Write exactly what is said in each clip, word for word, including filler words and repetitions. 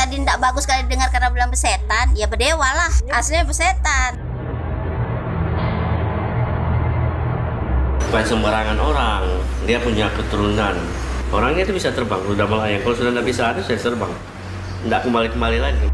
tadi tidak bagus kali dengar karena bilang besetan, ya berdewa lah, aslinya besetan. Bukan sembarangan orang, dia punya keturunan. Orangnya itu bisa terbang, sudah melayang. Kalau sudah tidak bisa ada, saya terbang. Tidak kembali-kembali lagi.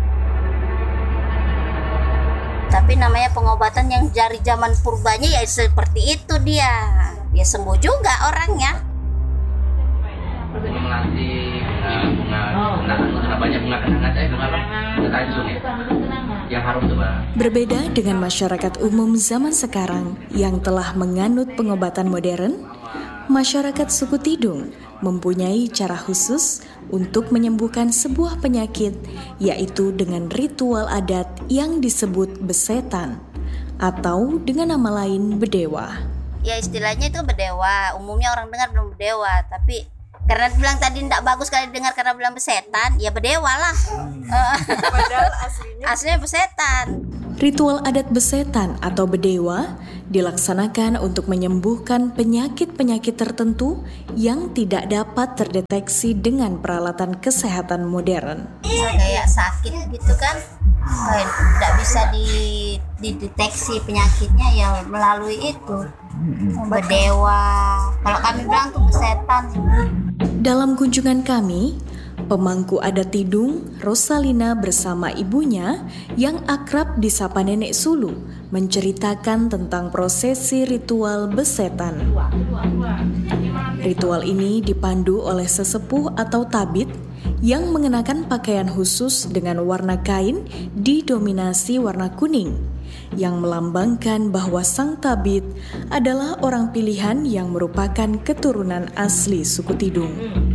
Tapi namanya pengobatan yang dari zaman purbanya ya seperti itu dia. Ya sembuh juga orangnya. Ini melatih bunga, bunga, bunga banyak bunga kenangan saya, bunga apa? Bunga tanjung ya, yang harum tuh Pak. Berbeda dengan masyarakat umum zaman sekarang yang telah menganut pengobatan modern, masyarakat suku Tidung mempunyai cara khusus untuk menyembuhkan sebuah penyakit, yaitu dengan ritual adat yang disebut besetan atau dengan nama lain bedewa. Ya istilahnya itu bedewa, umumnya orang dengar belum bedewa, tapi karena bilang tadi tidak bagus kali dengar karena bilang besetan, ya bedewa lah. Padahal aslinya aslinya besetan. Ritual adat besetan atau bedewa dilaksanakan untuk menyembuhkan penyakit-penyakit tertentu yang tidak dapat terdeteksi dengan peralatan kesehatan modern. Kayak sakit gitu kan, kayak tidak bisa di- dideteksi penyakitnya ya melalui itu. Bedewa, kalau kami bilang tuh besetan. Dalam kunjungan kami, pemangku adat Tidung, Rosalina bersama ibunya yang akrab disapa Nenek Sulu menceritakan tentang prosesi ritual besetan. Ritual ini dipandu oleh sesepuh atau tabit yang mengenakan pakaian khusus dengan warna kain didominasi warna kuning, yang melambangkan bahwa sang tabit adalah orang pilihan yang merupakan keturunan asli suku Tidung.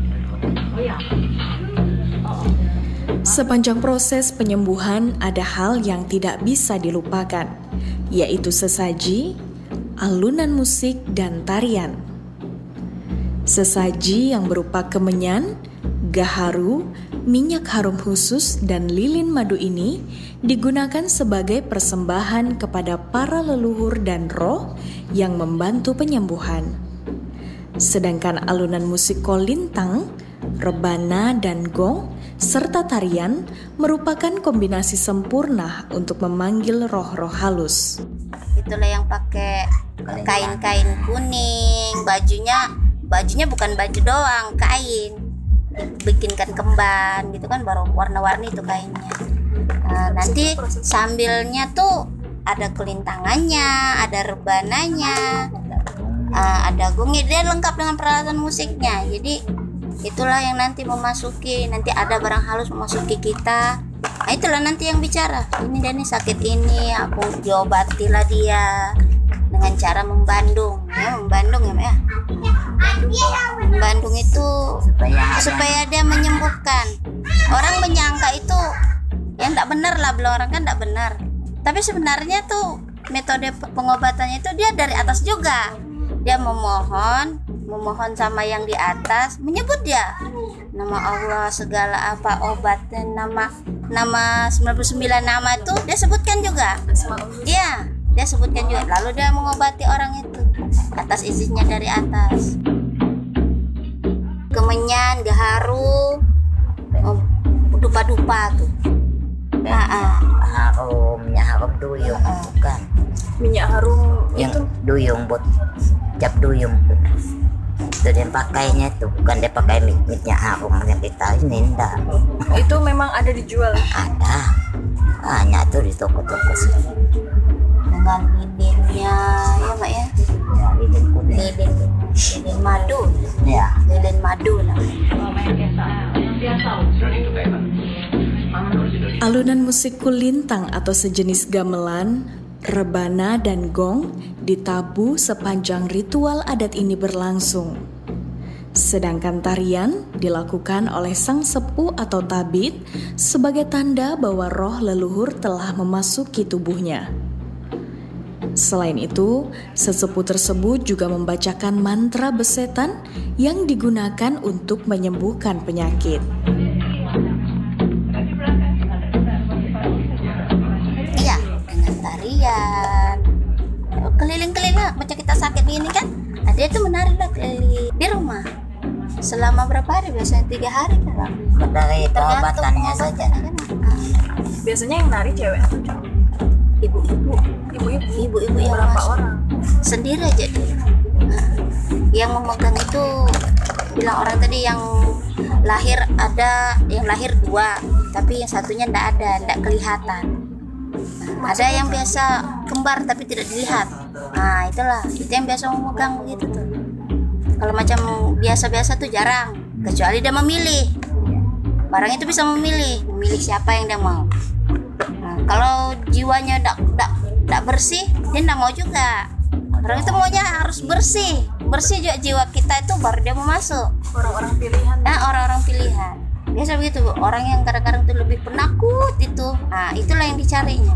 Sepanjang proses penyembuhan ada hal yang tidak bisa dilupakan, yaitu sesaji, alunan musik, dan tarian. Sesaji yang berupa kemenyan, gaharu, minyak harum khusus, dan lilin madu ini digunakan sebagai persembahan kepada para leluhur dan roh yang membantu penyembuhan. Sedangkan alunan musik kolintang, rebana, dan gong serta tarian merupakan kombinasi sempurna untuk memanggil roh-roh halus. Itulah yang pakai kain-kain kuning, bajunya bajunya bukan baju doang, kain. Bikinkan kemban gitu kan, baru warna-warni itu kainnya. Nah, nanti sambilnya tuh ada kelintangannya, ada rebananya, uh, ada gongnya, dia lengkap dengan peralatan musiknya. Jadi itulah yang nanti memasuki, nanti ada barang halus memasuki kita. Nah itulah nanti yang bicara, ini dia nih sakit ini, aku diobatilah dia dengan cara membandung, ya, membandung ya, Mbak, ya. Membandung itu supaya, supaya dia menyembuhkan. Orang menyangka itu yang tak benar lah, belum orang kan tak benar. Tapi sebenarnya tuh metode pengobatannya itu dia dari atas juga. Dia memohon, memohon sama yang di atas, menyebut dia nama Allah, segala apa obatnya, nama nama sembilan puluh sembilan nama itu dia sebutkan juga. Iya, dia sebutkan juga. Lalu dia mengobati orang itu atas izinnya dari atas. Kemenyan, gaharu, oh, dupa-dupa tuh. Nah, Harumnya harum duyung bukan minyak harum yang itu duyung buat cap duyung tuh. Itu dia pakainya tuh, bukan dia pakai mi- minyak harum yang kita ini enggak. itu memang ada dijual. Ada banyak tuh di toko-toko sini. dengan lilinnya ya Mbak ya, Ya, lilin kuning. lilin lilin madu, Ya, lilin madu namanya. Itu kayak apa? Alunan musik kulintang atau sejenis gamelan, rebana, dan gong ditabuh sepanjang ritual adat ini berlangsung. Sedangkan tarian dilakukan oleh sang sepuh atau tabit sebagai tanda bahwa roh leluhur telah memasuki tubuhnya. Selain itu, sesepuh tersebut juga membacakan mantra besetan yang digunakan untuk menyembuhkan penyakit. Iya, dengan tarian keliling-keliling macam kita sakit ini kan, nah, dia tuh menari lah keliling di rumah. selama berapa hari? Biasanya tiga hari kan? Dari Tergantung pengobatannya saja. pengobatannya kan. Biasanya yang nari cewek atau cowok? Ibu-ibu, Ibu-ibu. ibu-ibu yang Berapa masuk. orang? Sendiri aja dia. Nah, yang memegang itu bilang orang tadi yang lahir ada, yang lahir dua, tapi yang satunya ndak ada, ndak kelihatan. Nah, ada yang biasa kembar tapi tidak dilihat. Nah itulah, itu yang biasa memegang begitu tuh. Kalau macam biasa-biasa tuh jarang, kecuali dia memilih. Barang itu bisa memilih, memilih siapa yang dia mau. Nah, kalau jiwanya ndak ndak ndak bersih, dia ndak mau juga. Orang itu maunya harus bersih, bersih juga jiwa kita itu baru dia mau masuk. Orang-orang pilihan. Nah orang-orang pilihan biasa begitu, orang yang kadang-kadang tuh lebih penakut itu, nah itulah yang dicarinya.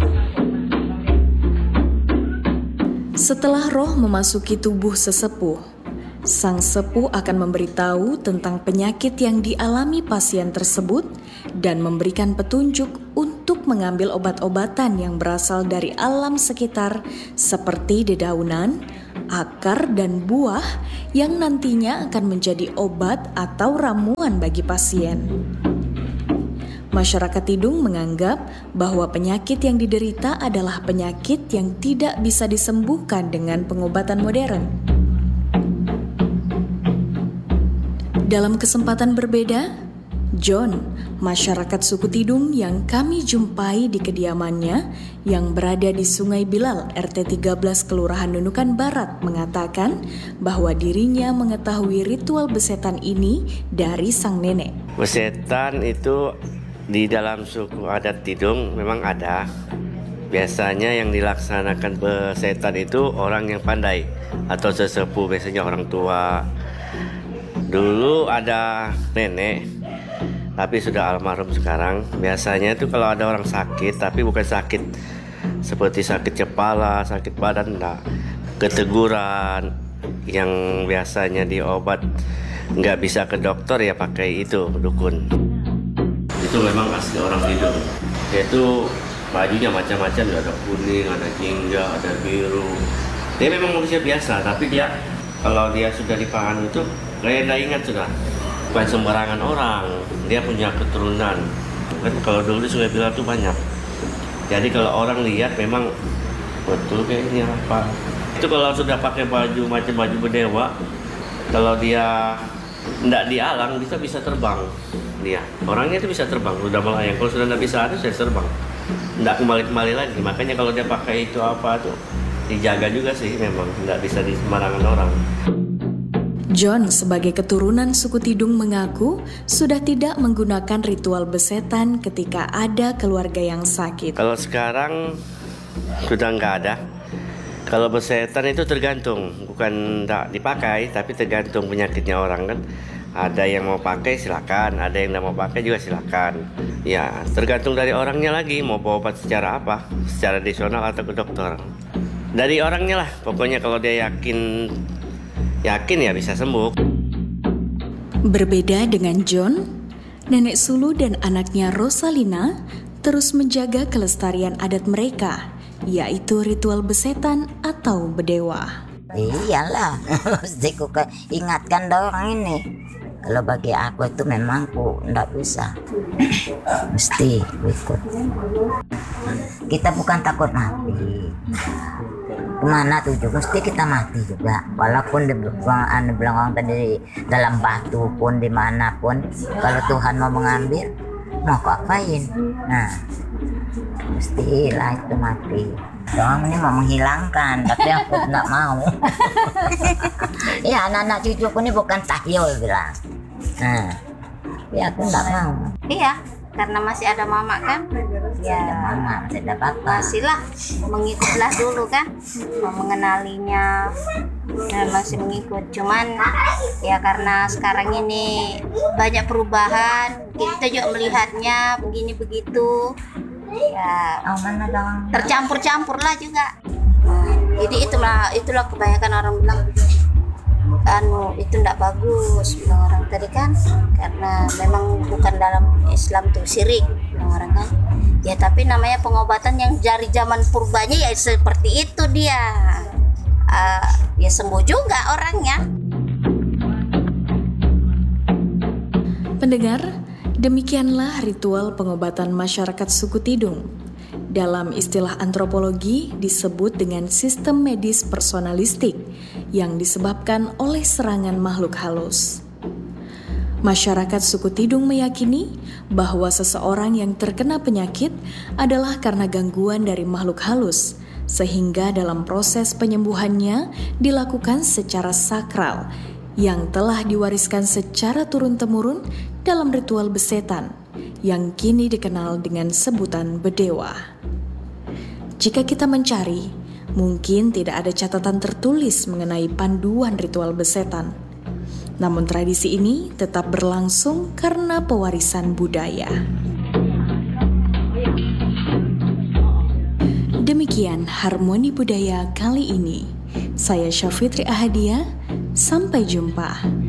Setelah roh memasuki tubuh sesepuh, sang sepuh akan memberitahu tentang penyakit yang dialami pasien tersebut dan memberikan petunjuk untuk mengambil obat-obatan yang berasal dari alam sekitar seperti dedaunan, akar, dan buah yang nantinya akan menjadi obat atau ramuan bagi pasien. Masyarakat Tidung menganggap bahwa penyakit yang diderita adalah penyakit yang tidak bisa disembuhkan dengan pengobatan modern. Dalam kesempatan berbeda, John, masyarakat suku Tidung yang kami jumpai di kediamannya yang berada di Sungai Bilal R T tiga belas Kelurahan Nunukan Barat, mengatakan bahwa dirinya mengetahui ritual besetan ini dari sang nenek. Besetan itu di dalam suku adat Tidung memang ada. Biasanya yang dilaksanakan besetan itu orang yang pandai atau sesepuh, biasanya orang tua. Dulu ada nenek, tapi sudah almarhum sekarang. Biasanya itu kalau ada orang sakit, tapi bukan sakit seperti sakit kepala, sakit badan, enggak. Keteguran yang biasanya diobat nggak bisa ke dokter, ya pakai itu dukun. Itu memang asli orang Tidung. Yaitu bajunya macam-macam, ada kuning, ada jingga, ada biru. Dia memang manusia biasa, tapi dia kalau dia sudah dipahami itu kayak nggak ingat sudah. Bukan sembarangan orang, dia punya keturunan. Kan kalau dulu di Sungai Bilal itu banyak. Jadi kalau orang lihat memang betul kayak ini apa. Itu kalau sudah pakai baju macam baju berdewa, kalau dia nggak di alang bisa bisa terbang. Dia orangnya itu bisa terbang, sudah melayang. Kalau sudah nggak bisa itu saya terbang, nggak kembali kembali lagi. Makanya kalau dia pakai itu apa tuh dijaga juga sih, memang nggak bisa di sembarangan orang. John sebagai keturunan suku Tidung mengaku sudah tidak menggunakan ritual besetan ketika ada keluarga yang sakit. Kalau sekarang sudah nggak ada. Kalau besetan itu tergantung, bukan nggak dipakai, tapi tergantung penyakitnya orang kan. Ada yang mau pakai silakan, ada yang nggak mau pakai juga silakan. Ya tergantung dari orangnya lagi mau berobat secara apa, secara tradisional atau ke dokter. Dari orangnya lah, pokoknya kalau dia yakin yakin ya bisa sembuh. Berbeda dengan John, nenek sulung dan anaknya Rosalina terus menjaga kelestarian adat mereka, yaitu ritual besetan atau bedewa. Iyalah, mesti ku ke- ingatkan orang ini. Kalau bagi aku itu memang ku ndak bisa. Mesti ku ikut. Kita bukan takut mati. Kemana tujuh mesti kita mati juga. Walaupun di anu bilang orang tadi dalam batu pun dimanapun, kalau Tuhan mau mengambil, mau kau apain? Nah, mestilah itu mati. Orang ini mau menghilangkan, tapi aku tidak mau. Ya anak-anak cucuku ini bukan tahyul bilang. Nah, ya aku tidak mau. Iya, karena masih ada mama kan, Ada ya mama, masih ada papa. pastilah mengikutlah dulu kan, mau mengenalinya dan masih mengikut. Cuman ya karena sekarang ini banyak perubahan, kita juga melihatnya begini begitu, ya Oh mana dong? tercampur-campur lah juga. Nah, jadi itulah itulah kebanyakan orang bilang anu itu tidak bagus, bilang orang tadi kan, karena memang bukan dalam Islam tuh syirik, bilang orang kan. Ya tapi namanya pengobatan yang dari zaman purbanya ya seperti itu dia. Uh, ya sembuh juga orangnya. Pendengar, demikianlah ritual pengobatan masyarakat suku Tidung. Dalam istilah antropologi disebut dengan sistem medis personalistik yang disebabkan oleh serangan makhluk halus. Masyarakat suku Tidung meyakini bahwa seseorang yang terkena penyakit adalah karena gangguan dari makhluk halus, sehingga dalam proses penyembuhannya dilakukan secara sakral yang telah diwariskan secara turun-temurun dalam ritual besetan yang kini dikenal dengan sebutan bedewa. Jika kita mencari, mungkin tidak ada catatan tertulis mengenai panduan ritual besetan. Namun tradisi ini tetap berlangsung karena pewarisan budaya. Demikian Harmoni Budaya kali ini. Saya Syafitri Ahadia, sampai jumpa.